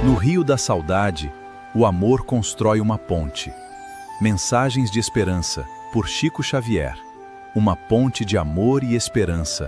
No rio da saudade, o amor constrói uma ponte. Mensagens de Esperança, por Chico Xavier. Uma ponte de amor e esperança.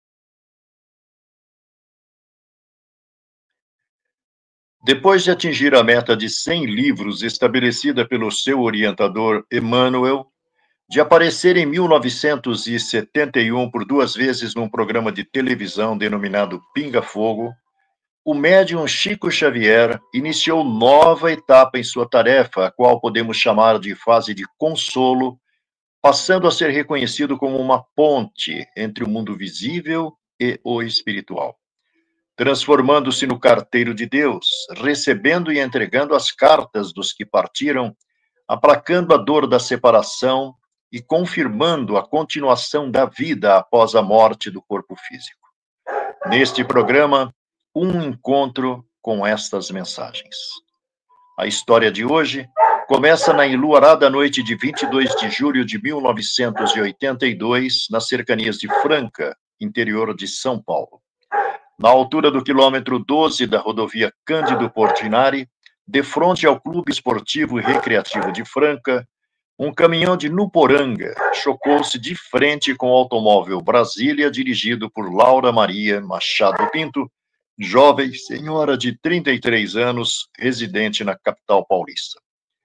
Depois de atingir a meta de 100 livros estabelecida pelo seu orientador Emmanuel, de aparecer em 1971 por 2 vezes num programa de televisão denominado Pinga Fogo, o médium Chico Xavier iniciou nova etapa em sua tarefa, a qual podemos chamar de fase de consolo, passando a ser reconhecido como uma ponte entre o mundo visível e o espiritual, transformando-se no carteiro de Deus, recebendo e entregando as cartas dos que partiram, aplacando a dor da separação e confirmando a continuação da vida após a morte do corpo físico. Neste programa, um encontro com estas mensagens. A história de hoje começa na enluarada noite de 22 de julho de 1982, nas cercanias de Franca, interior de São Paulo. Na altura do quilômetro 12 da rodovia Cândido Portinari, de frente ao Clube Esportivo e Recreativo de Franca, um caminhão de Nuporanga chocou-se de frente com o automóvel Brasília, dirigido por Laura Maria Machado Pinto, jovem senhora de 33 anos, residente na capital paulista.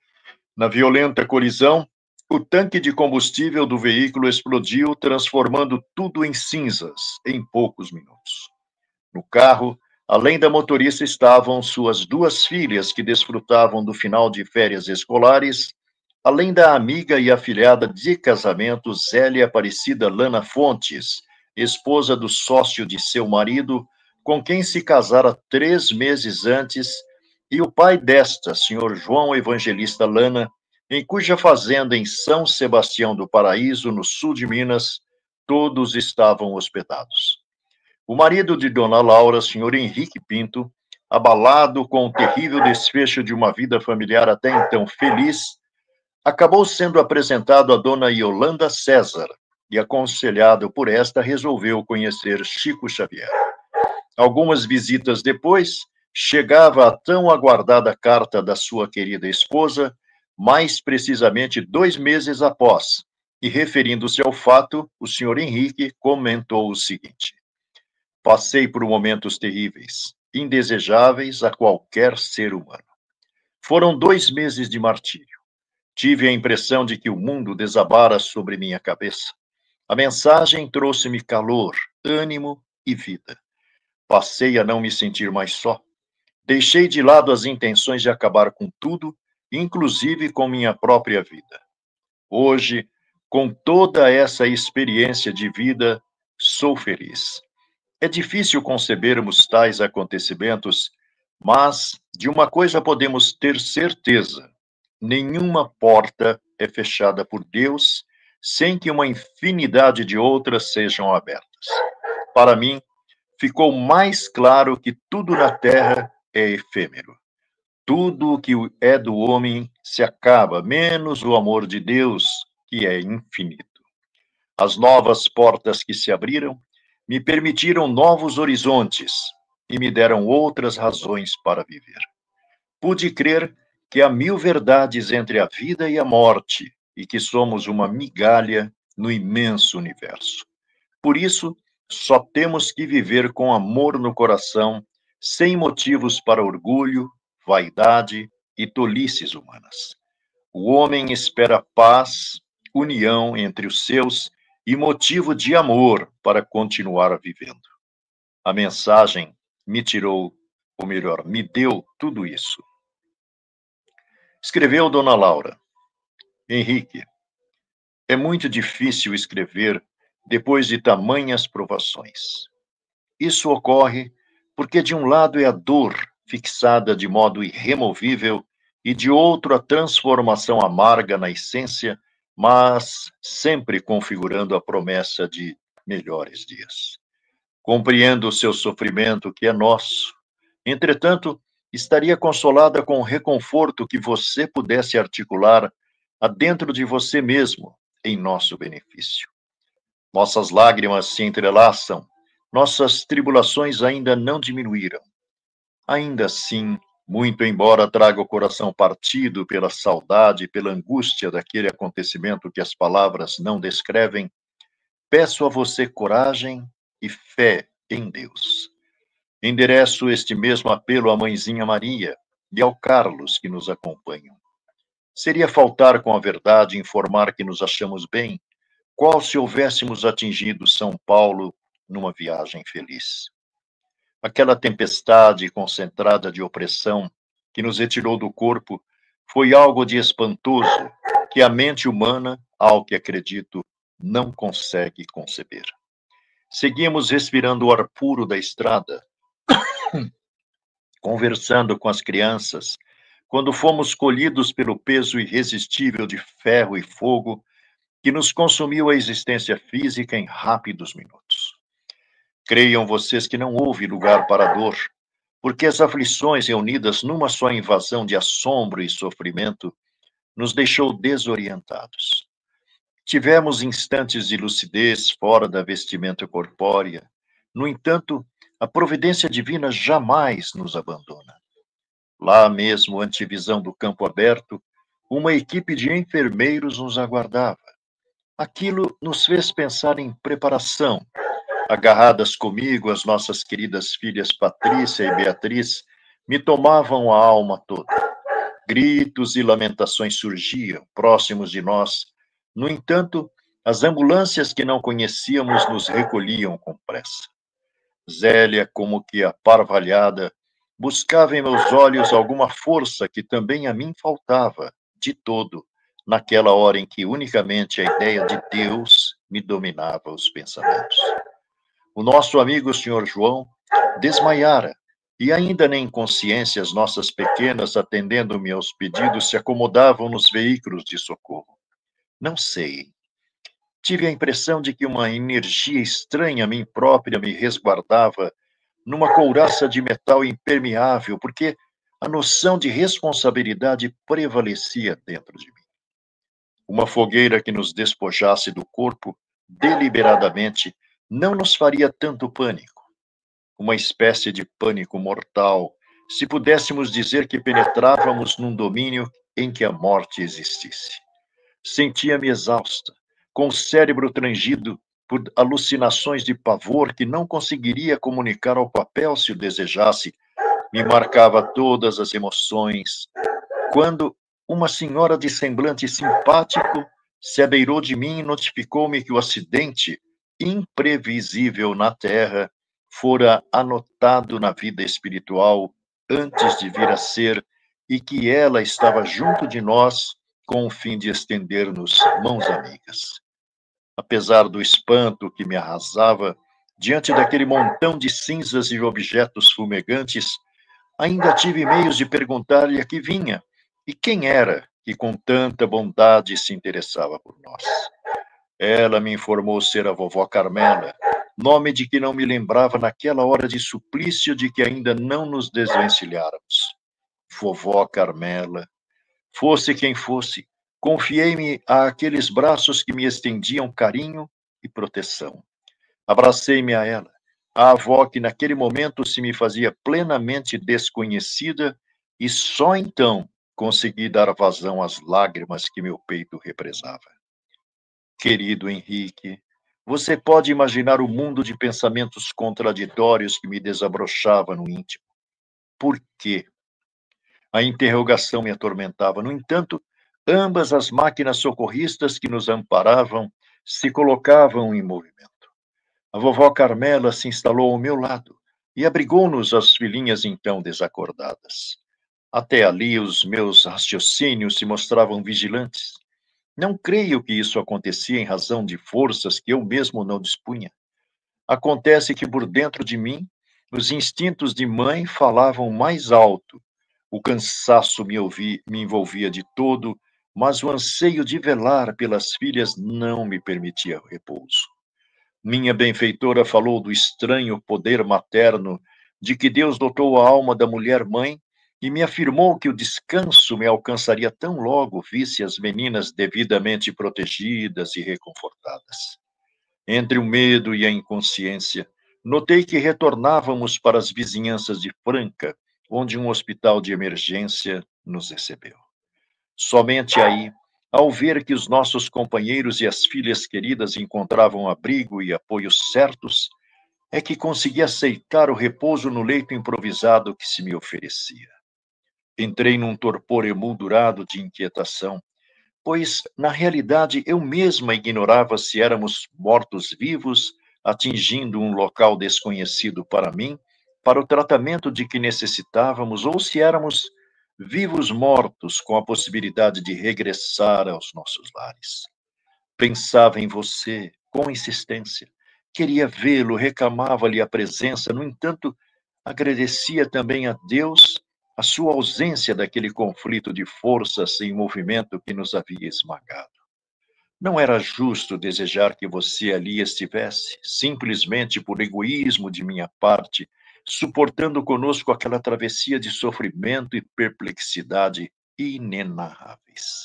Na violenta colisão, o tanque de combustível do veículo explodiu, transformando tudo em cinzas em poucos minutos. No carro, além da motorista, estavam suas 2 filhas que desfrutavam do final de férias escolares, além da amiga e afilhada de casamento Zélia Aparecida Lana Fontes, esposa do sócio de seu marido, com quem se casara 3 meses antes, e o pai desta, senhor João Evangelista Lana, em cuja fazenda em São Sebastião do Paraíso, no sul de Minas, todos estavam hospedados. O marido de Dona Laura, senhor Henrique Pinto, abalado com o terrível desfecho de uma vida familiar até então feliz, acabou sendo apresentado a Dona Yolanda César e, aconselhado por esta, resolveu conhecer Chico Xavier. Algumas visitas depois, chegava a tão aguardada carta da sua querida esposa, mais precisamente 2 meses após, e referindo-se ao fato, o senhor Henrique comentou o seguinte: passei por momentos terríveis, indesejáveis a qualquer ser humano. Foram 2 meses de martírio. Tive a impressão de que o mundo desabara sobre minha cabeça. A mensagem trouxe-me calor, ânimo e vida. Passei a não me sentir mais só. Deixei de lado as intenções de acabar com tudo, inclusive com minha própria vida. Hoje, com toda essa experiência de vida, sou feliz. É difícil concebermos tais acontecimentos, mas de uma coisa podemos ter certeza: nenhuma porta é fechada por Deus sem que uma infinidade de outras sejam abertas. Para mim, ficou mais claro que tudo na terra é efêmero. Tudo o que é do homem se acaba, menos o amor de Deus, que é infinito. As novas portas que se abriram me permitiram novos horizontes e me deram outras razões para viver. Pude crer que há 1000 verdades entre a vida e a morte e que somos uma migalha no imenso universo. Por isso, só temos que viver com amor no coração, sem motivos para orgulho, vaidade e tolices humanas. O homem espera paz, união entre os seus e motivo de amor para continuar vivendo. A mensagem me tirou, ou melhor, me deu tudo isso. Escreveu Dona Laura: Henrique, é muito difícil escrever depois de tamanhas provações. Isso ocorre porque de um lado é a dor fixada de modo irremovível e de outro a transformação amarga na essência, mas sempre configurando a promessa de melhores dias. Compreendo o seu sofrimento, que é nosso. Entretanto, estaria consolada com o reconforto que você pudesse articular adentro de você mesmo, em nosso benefício. Nossas lágrimas se entrelaçam, nossas tribulações ainda não diminuíram. Ainda assim, Muito embora traga o coração partido pela saudade e pela angústia daquele acontecimento que as palavras não descrevem, peço a você coragem e fé em Deus. Endereço este mesmo apelo à mãezinha Maria e ao Carlos que nos acompanham. Seria faltar com a verdade informar que nos achamos bem, qual se houvéssemos atingido São Paulo numa viagem feliz. Aquela tempestade concentrada de opressão que nos retirou do corpo foi algo de espantoso que a mente humana, ao que acredito, não consegue conceber. Seguimos respirando o ar puro da estrada, conversando com as crianças, quando fomos colhidos pelo peso irresistível de ferro e fogo que nos consumiu a existência física em rápidos minutos. Creiam vocês que não houve lugar para a dor, porque as aflições reunidas numa só invasão de assombro e sofrimento nos deixou desorientados. Tivemos instantes de lucidez fora da vestimenta corpórea. No entanto, a providência divina jamais nos abandona. Lá mesmo, antevisão do campo aberto, uma equipe de enfermeiros nos aguardava. Aquilo nos fez pensar em preparação. Agarradas comigo, as nossas queridas filhas Patrícia e Beatriz me tomavam a alma toda. Gritos e lamentações surgiam, próximos de nós. No entanto, as ambulâncias que não conhecíamos nos recolhiam com pressa. Zélia, como que aparvalhada, buscava em meus olhos alguma força que também a mim faltava, de todo, naquela hora em que unicamente a ideia de Deus me dominava os pensamentos. O nosso amigo o Sr. João desmaiara, e ainda nem consciência as nossas pequenas, atendendo-me aos pedidos, se acomodavam nos veículos de socorro. Não sei. Tive a impressão de que uma energia estranha a mim própria me resguardava numa couraça de metal impermeável, porque a noção de responsabilidade prevalecia dentro de mim. Uma fogueira que nos despojasse do corpo, deliberadamente, não nos faria tanto pânico. Uma espécie de pânico mortal, se pudéssemos dizer que penetrávamos num domínio em que a morte existisse. Sentia-me exausta, com o cérebro trangido por alucinações de pavor que não conseguiria comunicar ao papel se o desejasse. Me marcava todas as emoções, quando uma senhora de semblante simpático se abeirou de mim e notificou-me que o acidente imprevisível na Terra fora anotado na vida espiritual antes de vir a ser e que ela estava junto de nós com o fim de estender-nos mãos amigas. Apesar do espanto que me arrasava diante daquele montão de cinzas e objetos fumegantes, ainda tive meios de perguntar-lhe a que vinha e quem era que com tanta bondade se interessava por nós. Ela me informou ser a vovó Carmela, nome de que não me lembrava naquela hora de suplício de que ainda não nos desvencilháramos. Vovó Carmela, fosse quem fosse, confiei-me àqueles braços que me estendiam carinho e proteção. Abracei-me a ela, a avó que naquele momento se me fazia plenamente desconhecida, e só então consegui dar vazão às lágrimas que meu peito represava. Querido Henrique, você pode imaginar o mundo de pensamentos contraditórios que me desabrochava no íntimo. Por quê? A interrogação me atormentava. No entanto, ambas as máquinas socorristas que nos amparavam se colocavam em movimento. A vovó Carmela se instalou ao meu lado e abrigou-nos as filhinhas então desacordadas. Até ali os meus raciocínios se mostravam vigilantes. Não creio que isso acontecia em razão de forças que eu mesmo não dispunha. Acontece que por dentro de mim, os instintos de mãe falavam mais alto. O cansaço me envolvia de todo, mas o anseio de velar pelas filhas não me permitia repouso. Minha benfeitora falou do estranho poder materno de que Deus dotou a alma da mulher-mãe e me afirmou que o descanso me alcançaria tão logo visse as meninas devidamente protegidas e reconfortadas. Entre o medo e a inconsciência, notei que retornávamos para as vizinhanças de Franca, onde um hospital de emergência nos recebeu. Somente aí, ao ver que os nossos companheiros e as filhas queridas encontravam abrigo e apoio certos, é que consegui aceitar o repouso no leito improvisado que se me oferecia. Entrei num torpor emoldurado de inquietação, pois, na realidade, eu mesma ignorava se éramos mortos-vivos, atingindo um local desconhecido para mim, para o tratamento de que necessitávamos, ou se éramos vivos-mortos com a possibilidade de regressar aos nossos lares. Pensava em você com insistência. Queria vê-lo, reclamava-lhe a presença, no entanto, agradecia também a Deus a sua ausência daquele conflito de forças em movimento que nos havia esmagado. Não era justo desejar que você ali estivesse, simplesmente por egoísmo de minha parte, suportando conosco aquela travessia de sofrimento e perplexidade inenarráveis.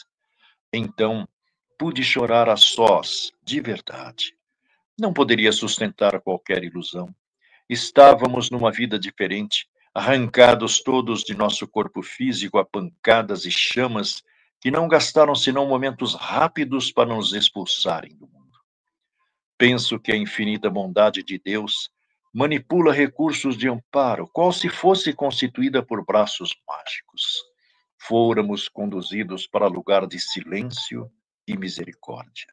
Então, pude chorar a sós, de verdade. Não poderia sustentar qualquer ilusão. Estávamos numa vida diferente, arrancados todos de nosso corpo físico a pancadas e chamas que não gastaram senão momentos rápidos para nos expulsarem do mundo. Penso que a infinita bondade de Deus manipula recursos de amparo, qual se fosse constituída por braços mágicos. Fôramos conduzidos para lugar de silêncio e misericórdia.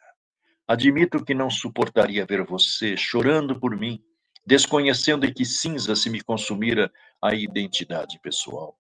Admito que não suportaria ver você chorando por mim, desconhecendo em que cinza se me consumira a identidade pessoal.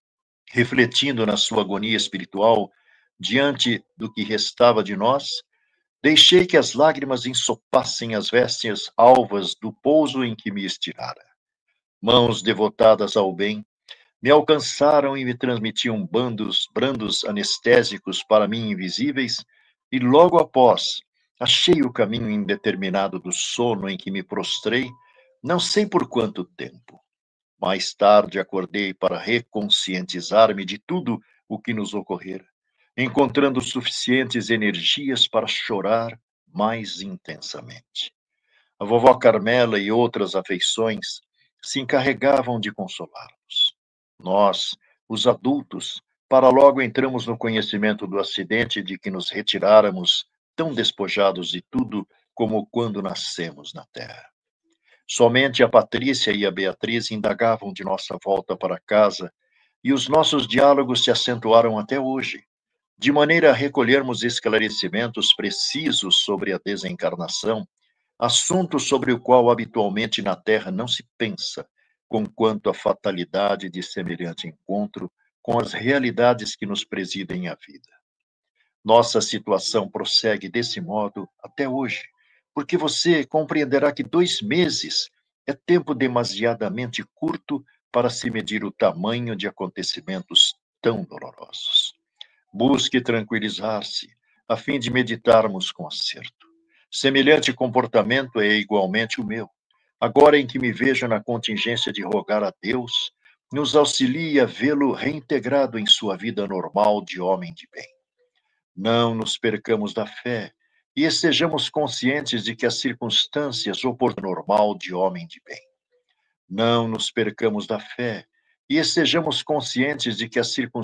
Refletindo na sua agonia espiritual, diante do que restava de nós, deixei que as lágrimas ensopassem as vestes alvas do pouso em que me estirara. Mãos devotadas ao bem me alcançaram e me transmitiam brandos anestésicos para mim invisíveis, e logo após, achei o caminho indeterminado do sono em que me prostrei, não sei por quanto tempo. Mais tarde acordei para reconscientizar-me de tudo o que nos ocorrera, encontrando suficientes energias para chorar mais intensamente. A vovó Carmela e outras afeições se encarregavam de consolar-nos. Nós, os adultos, para logo entramos no conhecimento do acidente de que nos retiráramos tão despojados de tudo como quando nascemos na terra. Somente a Patrícia e a Beatriz indagavam de nossa volta para casa, e os nossos diálogos se acentuaram até hoje, de maneira a recolhermos esclarecimentos precisos sobre a desencarnação, assunto sobre o qual habitualmente na Terra não se pensa, conquanto a fatalidade de semelhante encontro com as realidades que nos presidem a vida. Nossa situação prossegue desse modo até hoje, porque você compreenderá que 2 meses é tempo demasiadamente curto para se medir o tamanho de acontecimentos tão dolorosos. Busque tranquilizar-se, a fim de meditarmos com acerto. Semelhante comportamento é igualmente o meu. Agora em que me vejo na contingência de rogar a Deus, nos auxilie a vê-lo reintegrado em sua vida normal de homem de bem. Não nos percamos da fé e estejamos conscientes de que as circunstâncias oportunas normal de homem de bem. Não nos percamos da fé e estejamos conscientes de que as circunstâncias